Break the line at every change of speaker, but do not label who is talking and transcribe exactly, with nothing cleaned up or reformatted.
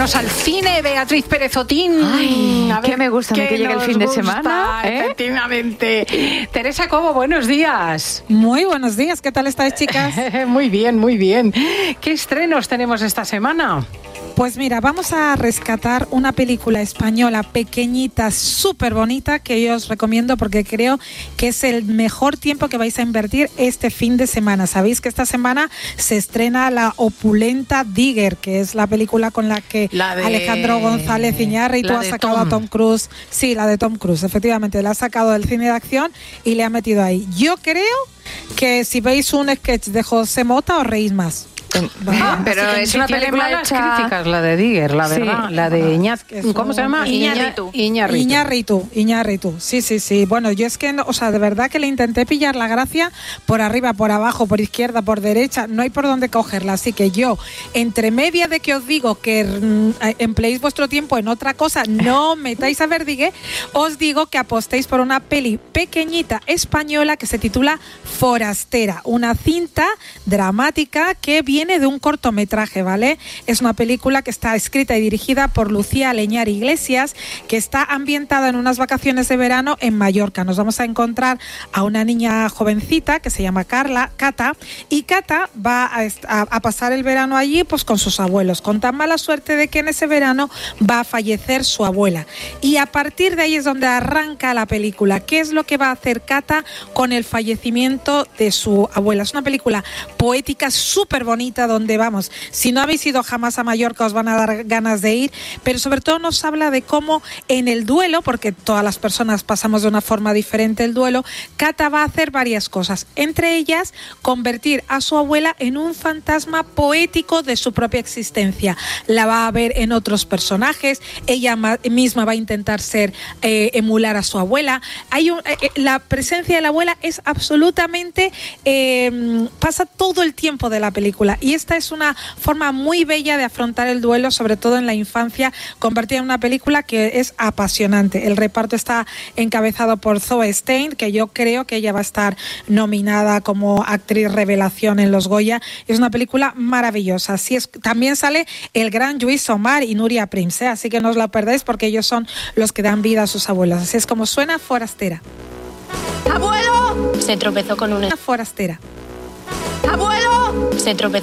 Vámonos al cine, Beatriz Pérez Otín.
Ay, a ver, que me gusta que llegue el fin de
gusta,
semana. ¿eh?
Efectivamente. Teresa Cobo, buenos días.
Muy buenos días, ¿qué tal estáis, chicas?
Muy bien, muy bien. ¿Qué estrenos tenemos esta semana?
Pues mira, vamos a rescatar una película española pequeñita, súper bonita, que yo os recomiendo porque creo que es el mejor tiempo que vais a invertir este fin de semana. Sabéis que esta semana se estrena la opulenta Digger, que es la película con la que
la de...
Alejandro González Iñárritu ha sacado Tom. a Tom Cruise. Sí, la de Tom Cruise, efectivamente, la ha sacado del cine de acción y le ha metido ahí. Yo creo que si veis un sketch de José Mota os reís más.
Ah, pero es
sí
una
tiene
película
malas
hecha... críticas, la de Digger, la verdad,
sí.
la de Iñaz... ¿Cómo se llama?
Iñárritu.
Iñárritu.
Iñárritu, Iñárritu. Sí, sí, sí. Bueno, yo es que, no, o sea, de verdad que le intenté pillar la gracia por arriba, por abajo, por izquierda, por derecha. No hay por dónde cogerla. Así que yo, entre media de que os digo que mm, empleéis vuestro tiempo en otra cosa, no metáis a ver Digger, os digo que apostéis por una peli pequeñita española que se titula Forastera, una cinta dramática que viene de un cortometraje. Metraje, ¿vale? Es una película que está escrita y dirigida por Lucía Leñar Iglesias, que está ambientada en unas vacaciones de verano en Mallorca. Nos vamos a encontrar a una niña jovencita que se llama Carla, Cata, y Cata va a, a, a pasar el verano allí pues con sus abuelos, con tan mala suerte de que en ese verano va a fallecer su abuela. Y a partir de ahí es donde arranca la película. ¿Qué es lo que va a hacer Cata con el fallecimiento de su abuela? Es una película poética súper bonita donde vamos. Si no habéis ido jamás a Mallorca os van a dar ganas de ir, pero sobre todo nos habla de cómo en el duelo, porque todas las personas pasamos de una forma diferente el duelo, Cata va a hacer varias cosas, entre ellas convertir a su abuela en un fantasma poético de su propia existencia. La va a ver en otros personajes, ella misma va a intentar ser, eh, emular a su abuela. Hay un, eh, la presencia de la abuela es absolutamente, eh, pasa todo el tiempo de la película, y esta es una forma muy bella de afrontar el duelo, sobre todo en la infancia, convertida en una película que es apasionante. El reparto está encabezado por Zoe Stein, que yo creo que ella va a estar nominada como actriz revelación en los Goya. Es una película maravillosa. Así es, también sale el gran Lluís Omar y Núria Prims, ¿eh? Así que no os la perdáis porque ellos son los que dan vida a sus abuelos. Así es como suena Forastera.
¡Abuelo! Se tropezó con una...
Forastera.
¡Abuelo! Se tropezó